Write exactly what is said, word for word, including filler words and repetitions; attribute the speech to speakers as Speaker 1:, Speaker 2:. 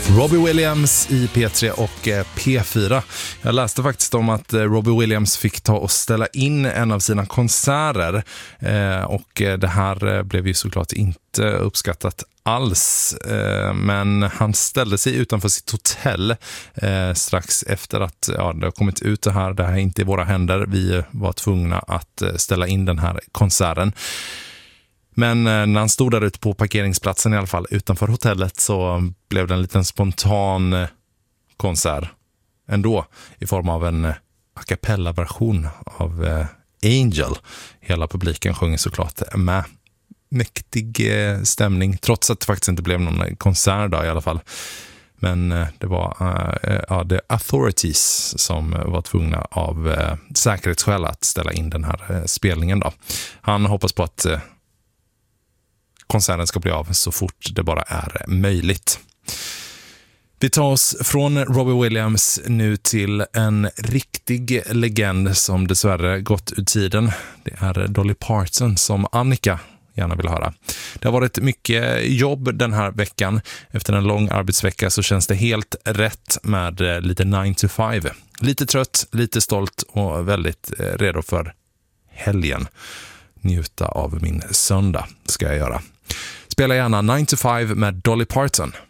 Speaker 1: Robbie Williams i P tre och P fyra. Jag läste faktiskt om att Robbie Williams fick ta och ställa in en av sina konserter och det här blev ju såklart inte uppskattat alls, men han ställde sig utanför sitt hotell strax efter att ja, det har kommit ut det här, det här är inte i våra händer, vi var tvungna att ställa in den här konserten. Men när han stod där ute på parkeringsplatsen i alla fall utanför hotellet så blev det en liten spontan konsert ändå i form av en a cappella-version av Angel. Hela publiken sjunger såklart med. Mäktig stämning trots att det faktiskt inte blev någon konsert då i alla fall. Men det var uh, ja, The Authorities som var tvungna av uh, säkerhetsskäl att ställa in den här uh, spelningen då. Han hoppas på att uh, konserten ska bli av så fort det bara är möjligt. Vi tar oss från Robbie Williams nu till en riktig legend som dessvärre gått ur tiden. Det är Dolly Parton som Annika gärna vill höra. Det har varit mycket jobb den här veckan. Efter en lång arbetsvecka så känns det helt rätt med lite nine to five. Lite trött, lite stolt och väldigt redo för helgen. Njuta av min söndag ska jag göra. Spela gärna nine to five med Dolly Parton.